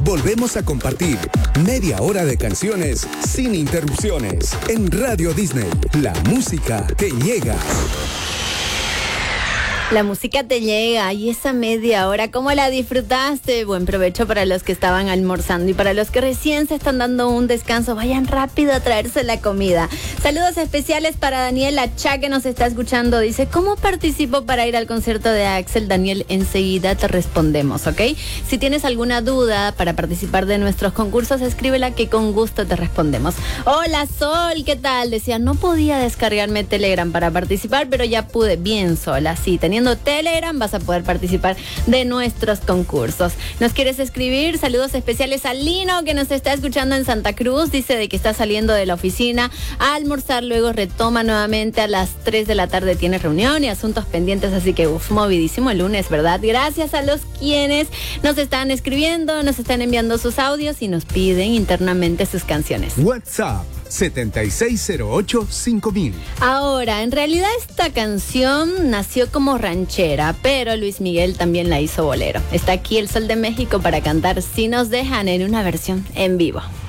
Volvemos a compartir media hora de canciones sin interrupciones en Radio Disney. La música que llega. La música te llega y esa media hora, ¿cómo la disfrutaste? Buen provecho para los que estaban almorzando y para los que recién se están dando un descanso, vayan rápido a traerse la comida. Saludos especiales para Daniel Achá, que nos está escuchando. Dice, ¿cómo participo para ir al concierto de Axel? Daniel, enseguida te respondemos, ¿ok? Si tienes alguna duda para participar de nuestros concursos, escríbela que con gusto te respondemos. Hola Sol, ¿qué tal? Decía, no podía descargarme Telegram para participar, pero ya pude. Bien, Sol, así, teniendo Telegram vas a poder participar de nuestros concursos. ¿Nos quieres escribir? Saludos especiales a Lino, que nos está escuchando en Santa Cruz. Dice de que está saliendo de la oficina a almorzar, luego retoma nuevamente a las 3 de la tarde, tiene reunión y asuntos pendientes, así que movidísimo el lunes, ¿verdad? Gracias a los quienes nos están escribiendo, nos están enviando sus audios y nos piden internamente sus canciones. WhatsApp 7608-5000. Ahora, en realidad esta canción nació como ranchera, pero Luis Miguel también la hizo bolero. Está aquí el Sol de México para cantar Si nos dejan en una versión en vivo.